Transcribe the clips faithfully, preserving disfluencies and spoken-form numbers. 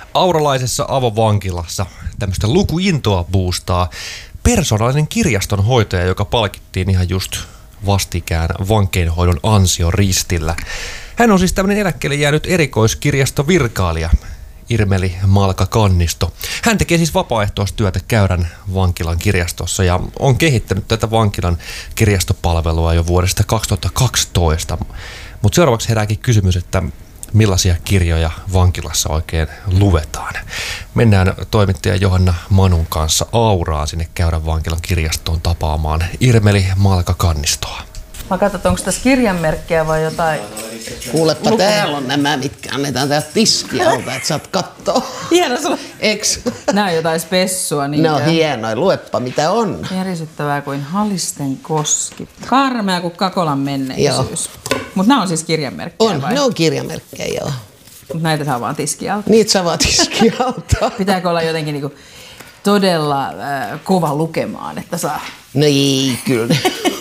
Auralaisessa avovankilassa tämmöistä lukuintoa boostaa persoonallinen kirjastonhoitaja, joka palkittiin ihan just vastikään vankeinhoidon ansioristillä. Hän on siis tämmöinen eläkkeelle jäänyt erikoiskirjastovirkailija, Irmeli Malka-Kannisto. Hän tekee siis vapaaehtoistyötä Käyrän vankilan kirjastossa ja on kehittänyt tätä vankilan kirjastopalvelua jo vuodesta kaksituhattakaksitoista. Mutta seuraavaksi herääkin kysymys, että millaisia kirjoja vankilassa oikein luetaan. Mennään toimittaja Johanna Manun kanssa Auraan sinne Käyrän vankilan kirjastoon tapaamaan Irmeli Malka-Kannistoa. Mä katson, onko tässä kirjanmerkkejä vai jotain. Kuulepa, lukuja. Täällä on nämä, mitkä annetaan täältä tiskialta, että saat kattoo. Hieno sulla. Eks? Nää on jotain spessua. Niinkö? Ne on hienoja. Luepa, mitä on. Järisyttävää kuin Halisten koski. Karmea kuin Kakolan menneisyys. Mutta nämä on siis kirjanmerkkejä on, vai? Ne on kirjanmerkkejä, joo. Mutta näitä saa vaan tiskialta. Niitä saa vaan tiskialta. Pitääkö olla jotenkin niinku todella äh, kova lukemaan, että saa? No ei, kyllä.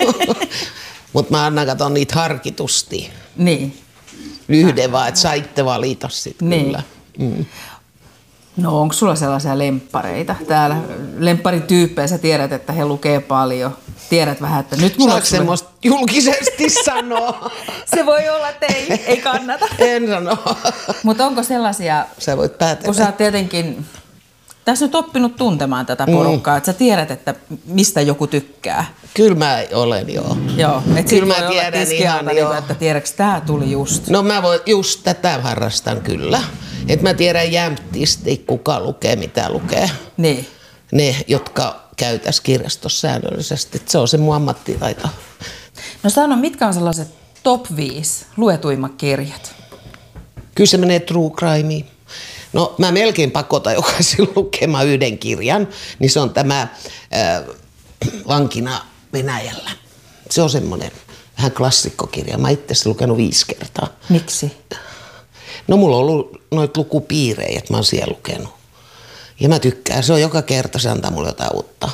Mutta mä annan katon niitä harkitusti. Niin. Yhden vaan, että saitte valita sitten niin. Kyllä. Mm. No onko sulla sellaisia lemppareita? Täällä lempparityyppejä, sä tiedät, että he lukee paljon. Tiedät vähän, että nyt mulla on semmoista julkisesti sanoa? Se voi olla, että ei, ei kannata. En sano. Mutta onko sellaisia, sä voit päätellä. Kun sä oot tietenkin tässä nyt oppinut tuntemaan tätä porukkaa, mm. että sä tiedät, että mistä joku tykkää. Kyllä mä olen, joo. Joo, että kyllä mä tiedän ihan, niin, joo. Että tiedätkö, tää tuli just. No mä voin, just tätä harrastan kyllä. Että mä tiedän jämptisti, kuka lukee, mitä lukee. Niin. Ne, jotka käy tässä kirjastossa säännöllisesti. Että se on se mun ammattitaito. No sano, mitkä on sellaiset top viisi luetuimmat kirjat? Kyllä se menee true crimeen. No mä melkein pakotan jokaisen lukemaan yhden kirjan, niin se on tämä äh, Vankina Venäjällä. Se on semmoinen vähän klassikkokirja. Mä itse asiassa lukenut viisi kertaa. Miksi? No mulla on ollut noita lukupiirejä, että mä oon siellä lukenut. Ja mä tykkään, se on joka kerta, se antaa mulle jotain uutta.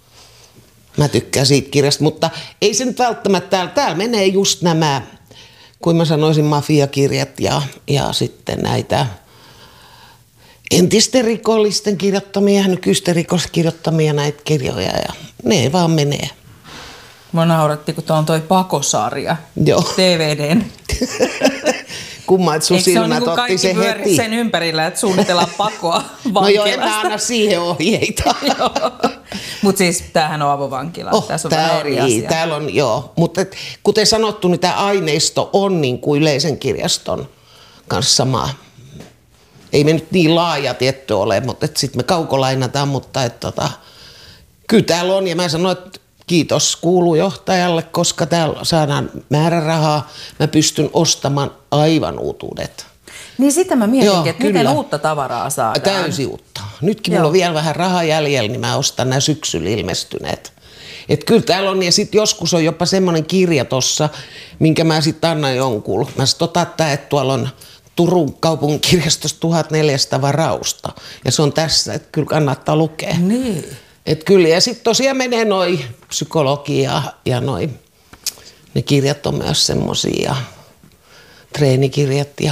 Mä tykkään siitä kirjasta, mutta ei se nyt välttämättä, täällä, täällä menee just nämä, kuin mä sanoisin, mafiakirjat ja, ja sitten näitä entisten rikollisten kirjoittamia, nykyisten rikoskirjoittamia näitä kirjoja ja ne vaan menee. Mua nauratti, kun tuo on toi Pakosarja, Joo. D V D:n. Kumma, että sun silmät niin otti se heti. Sen ympärillä, että suunnitellaan pakoa vankilasta. No joo, en mä anna siihen ohjeita. Mutta siis tämähän on avovankila. Oh, tässä on tää vähän eri asia. Täällä on, joo. Mutta kuten sanottu, niin tämä aineisto on niin kuin yleisen kirjaston kanssa sama. Ei me nyt niin laaja tietty ole, mutta sitten me kaukolainataan, mutta et, tota, kyllä täällä on. Ja mä sanoin, että kiitos kuuluu johtajalle, koska täällä saadaan määrärahaa. Mä pystyn ostamaan aivan uutuudet. Niin sitä mä mietinkin, Joo, että kyllä. miten uutta tavaraa saadaan. Täysin uutta. Nytkin Joo. mulla on vielä vähän rahaa jäljellä, niin mä ostan nämä syksyllä ilmestyneet. Et kyllä täällä on, ja sitten joskus on jopa semmoinen kirja tossa, minkä mä sitten annan jonkun. Mä sit otan tää, että tuolla on Turun kaupungin kirjastossa tuhatneljäsataa varausta. Ja se on tässä, että kyllä kannattaa lukea. Niin. Et kyllä, ja sitten tosiaan menee noi psykologia ja noi, ne kirjat on myös semmosia, treenikirjat ja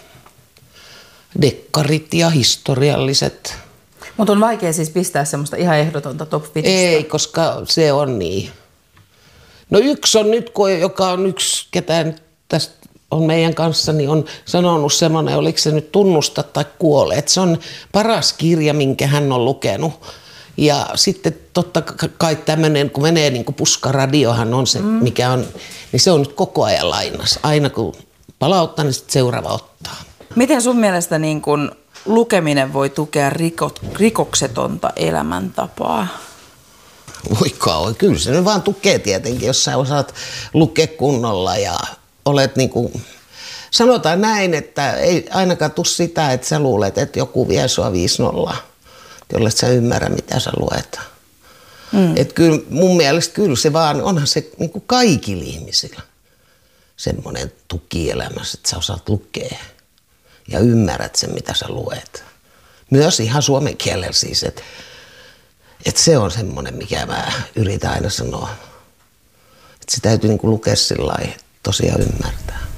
dekkarit ja historialliset. Mutta on vaikea siis pistää semmoista ihan ehdotonta top viisi. Ei, koska se on niin. No yksi on nyt, joka on yksi, ketä nyt tästä on meidän kanssa, niin on sanonut semmoinen, oliko se nyt Tunnusta tai kuole. Että se on paras kirja, minkä hän on lukenut. Ja sitten totta kai tämmöinen, kun menee niin kuin puskaradiohan on se, mm. mikä on, niin se on nyt koko ajan lainassa. Aina kun palauttaa, niin sitten seuraava ottaa. Miten sun mielestä niin kun lukeminen voi tukea rikot, rikoksetonta elämäntapaa? Voi kauan, kyllä se nyt vaan tukee tietenkin, jos sä osaat lukea kunnolla ja olet niin kuin, sanotaan näin, että ei ainakaan tule sitä, että sä luulet, että joku vie sua viisi nolla, jolle sä ymmärrä, mitä sä luet. Mm. Että kyllä mun mielestä kyllä se vaan, onhan se niin kuin kaikilla ihmisillä semmoinen tuki elämässä, että sä osaat lukea ja ymmärrät sen, mitä sä luet. Myös ihan suomen kielellä siis, että, että se on semmoinen, mikä mä yritän aina sanoa. Että se täytyy niin kuin lukea sillä lailla, tosiaan ymmärtää.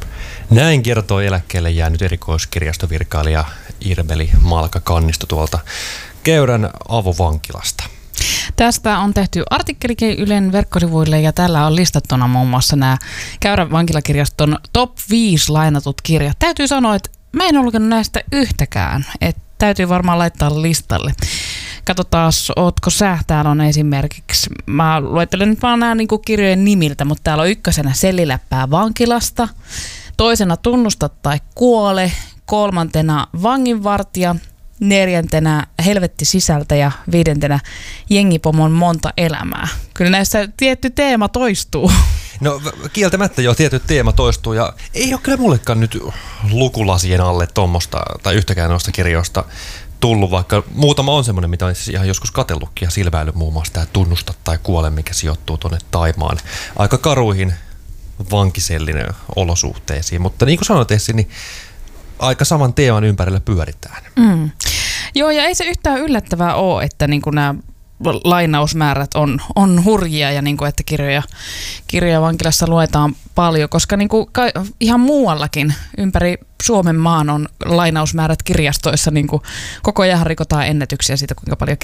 Näin kertoo eläkkeelle jäänyt erikoiskirjastovirkailija Irmeli Malka-Kannisto tuolta Käyrän avovankilasta. Tästä on tehty artikkelikin Ylen verkkosivuille ja täällä on listattuna muun muassa nämä Käyrän vankilakirjaston top viisi lainatut kirjat. Täytyy sanoa, että mä en ole lukenut näistä yhtäkään, että täytyy varmaan laittaa listalle. Katsotaan, ootko sä? Täällä on esimerkiksi, mä luettelen nyt vaan nämä niin kuin kirjojen nimiltä, mutta täällä on ykkösenä Selliläppää vankilasta, toisena Tunnusta tai kuole, kolmantena Vanginvartija, neljäntenä Helvetti sisältä ja viidentenä Jengipomon monta elämää. Kyllä näissä tietty teema toistuu. No kieltämättä jo tietty teema toistuu ja ei ole kyllä mullekaan nyt lukulasien alle tuommoista tai yhtäkään noista kirjoista tullut, vaikka muutama on semmoinen, mitä on siis ihan joskus katsellutkin ja silväily muun muassa tämä Tunnusta tai kuole, mikä sijoittuu tuonne Taimaan aika karuihin vankisellinen olosuhteisiin, mutta niin kuin sanoit Essi, niin aika saman teeman ympärillä pyöritään. Mm. Joo, ja ei se yhtään yllättävää ole, että niin kuin nämä lainausmäärät on, on hurjia ja niin kuin, että kirjoja, kirjoja vankilassa luetaan paljon, koska niin kuin ihan muuallakin ympäri Suomen maan on lainausmäärät kirjastoissa, niin kuin koko ajan rikotaan ennätyksiä siitä, kuinka paljon